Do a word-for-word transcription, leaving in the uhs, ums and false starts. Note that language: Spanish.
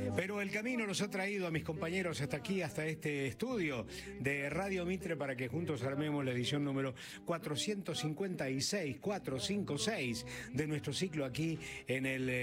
Pero el camino los ha traído a mis compañeros hasta aquí, hasta este estudio de Radio Mitre, para que juntos armemos la edición número cuatrocientos cincuenta y seis, cuatrocientos cincuenta y seis de nuestro ciclo aquí en el